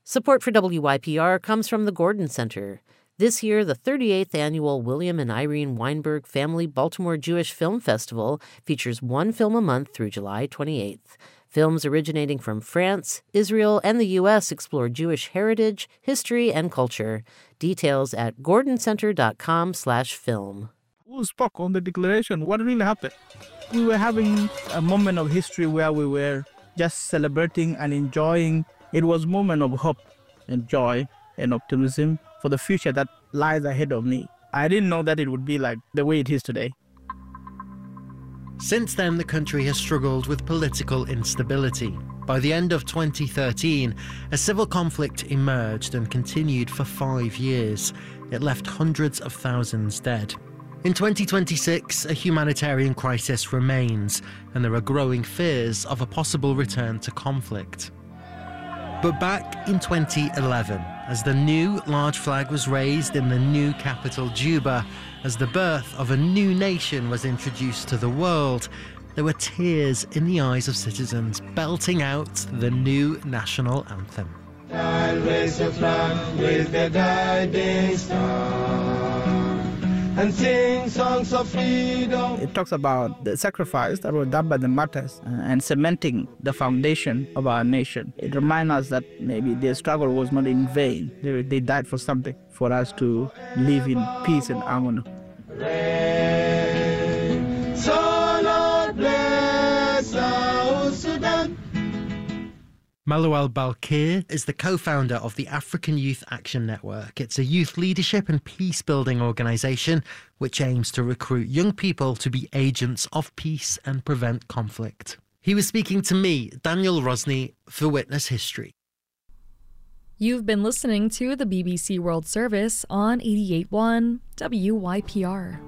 Support for WYPR comes from the Gordon Center. This year, the 38th annual William and Irene Weinberg Family Baltimore Jewish Film Festival features one film a month through July 28th. Films originating from France, Israel, and the U.S. explore Jewish heritage, history, and culture. Details at gordoncenter.com/film. Who spoke on the declaration? What really happened? We were having a moment of history where we were just celebrating and enjoying. It was a moment of hope and joy and optimism for the future that lies ahead of me. I didn't know that it would be like the way it is today. Since then, the country has struggled with political instability. By the end of 2013, a civil conflict emerged and continued for 5 years. It left hundreds of thousands dead. In 2026, a humanitarian crisis remains, and there are growing fears of a possible return to conflict. But back in 2011, as the new large flag was raised in the new capital Juba, as the birth of a new nation was introduced to the world, there were tears in the eyes of citizens belting out the new national anthem. And raise the flag with the guiding star, and sing songs of freedom. It talks about the sacrifice that was done by the martyrs and cementing the foundation of our nation. It reminds us that maybe their struggle was not in vain. They died for something, for us to live in peace and harmony. Rain, so Lord bless South Sudan. Malouel Balkir is the co-founder of the African Youth Action Network. It's a youth leadership and peace-building organisation which aims to recruit young people to be agents of peace and prevent conflict. He was speaking to me, Daniel Rosny, for Witness History. You've been listening to the BBC World Service on 88.1 WYPR.